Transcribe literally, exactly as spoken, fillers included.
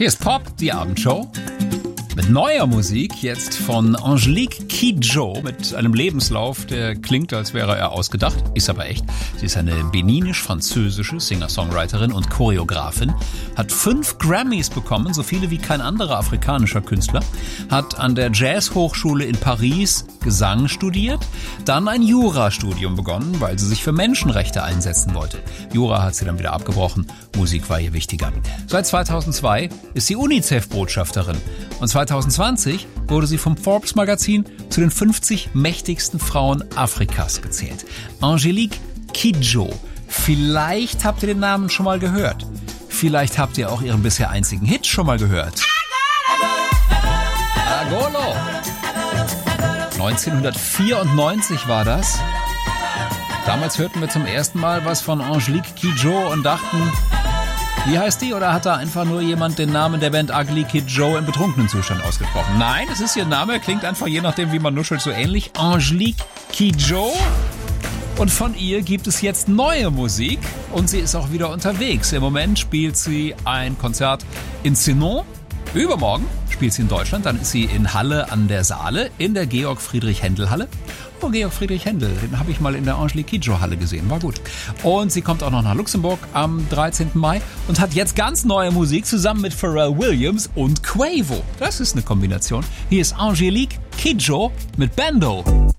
Hier ist Pop, die Abendshow. Mit neuer Musik jetzt von Angélique Kidjo mit einem Lebenslauf, der klingt, als wäre er ausgedacht, ist aber echt. Sie ist eine beninisch-französische Singer-Songwriterin und Choreografin, hat fünf Grammys bekommen, so viele wie kein anderer afrikanischer Künstler, hat an der Jazzhochschule in Paris Gesang studiert, dann ein Jurastudium begonnen, weil sie sich für Menschenrechte einsetzen wollte. Jura hat sie dann wieder abgebrochen, Musik war ihr wichtiger. Seit zweitausendzwei ist sie UNICEF-Botschafterin und zwanzig zwanzig wurde sie vom Forbes-Magazin zu den fünfzig mächtigsten Frauen Afrikas gezählt. Angélique Kidjo. Vielleicht habt ihr den Namen schon mal gehört. Vielleicht habt ihr auch ihren bisher einzigen Hit schon mal gehört. Agolo. neunzehnhundertvierundneunzig war das. Damals hörten wir zum ersten Mal was von Angélique Kidjo und dachten, wie heißt die? Oder hat da einfach nur jemand den Namen der Band Ugly Kid Joe im betrunkenen Zustand ausgesprochen? Nein, es ist ihr Name, klingt einfach je nachdem, wie man nuschelt, so ähnlich. Angélique Kidjo. Und von ihr gibt es jetzt neue Musik und sie ist auch wieder unterwegs. Im Moment spielt sie ein Konzert in Sinon. Übermorgen spielt sie in Deutschland, dann ist sie in Halle an der Saale, in der Georg-Friedrich-Händel-Halle. Oh, Georg Friedrich Händel, den habe ich mal in der Angélique Kidjo Halle gesehen, war gut. Und sie kommt auch noch nach Luxemburg am dreizehnten Mai und hat jetzt ganz neue Musik zusammen mit Pharrell Williams und Quavo. Das ist eine Kombination. Hier ist Angélique Kidjo mit Bando.